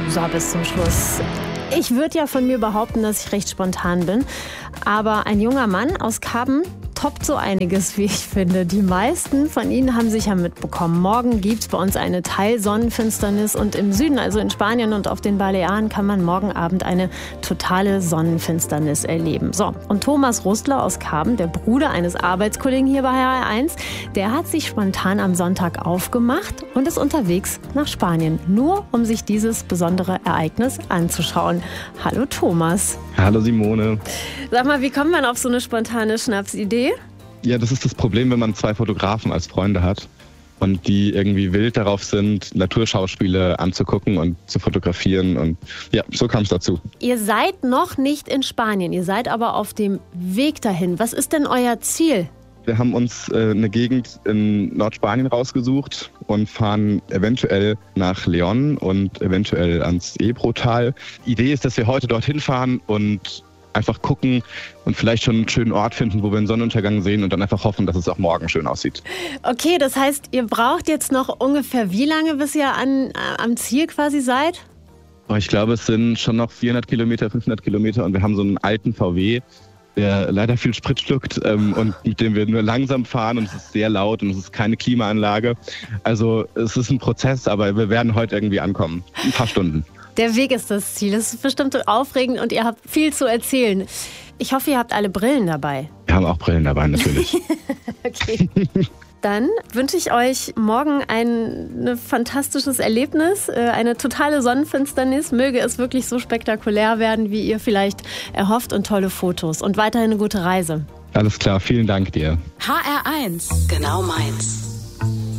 So, bis zum Schluss. Ich würde ja von mir behaupten, dass ich recht spontan bin. Aber ein junger Mann aus Karben toppt so einiges, wie ich finde. Die meisten von Ihnen haben sicher mitbekommen. Morgen gibt es bei uns eine Teilsonnenfinsternis und im Süden, also in Spanien und auf den Balearen, kann man morgen Abend eine totale Sonnenfinsternis erleben. So, und Thomas Rustler aus Karben, der Bruder eines Arbeitskollegen hier bei HR1, der hat sich spontan am Sonntag aufgemacht und ist unterwegs nach Spanien, nur um sich dieses besondere Ereignis anzuschauen. Hallo Thomas. Hallo Simone. Sag mal, wie kommt man auf so eine spontane Schnapsidee? Ja, das ist das Problem, wenn man 2 Fotografen als Freunde hat und die irgendwie wild darauf sind, Naturschauspiele anzugucken und zu fotografieren. Und ja, so kam es dazu. Ihr seid noch nicht in Spanien, ihr seid aber auf dem Weg dahin. Was ist denn euer Ziel? Wir haben uns eine Gegend in Nordspanien rausgesucht und fahren eventuell nach León und eventuell ans Ebrotal. Idee ist, dass wir heute dorthin fahren und einfach gucken und vielleicht schon einen schönen Ort finden, wo wir einen Sonnenuntergang sehen und dann einfach hoffen, dass es auch morgen schön aussieht. Okay, das heißt, ihr braucht jetzt noch ungefähr wie lange, bis ihr am Ziel quasi seid? Ich glaube, es sind schon noch 400 Kilometer, 500 Kilometer und wir haben so einen alten VW, der leider viel Sprit schluckt und mit dem wir nur langsam fahren und es ist sehr laut und es ist keine Klimaanlage. Also es ist ein Prozess, aber wir werden heute irgendwie ankommen. Ein paar Stunden. Der Weg ist das Ziel. Das ist bestimmt aufregend und ihr habt viel zu erzählen. Ich hoffe, ihr habt alle Brillen dabei. Wir haben auch Brillen dabei, natürlich. Okay. Dann wünsche ich euch morgen ein fantastisches Erlebnis, eine totale Sonnenfinsternis. Möge es wirklich so spektakulär werden, wie ihr vielleicht erhofft und tolle Fotos. Und weiterhin eine gute Reise. Alles klar, vielen Dank dir. HR1, genau meins.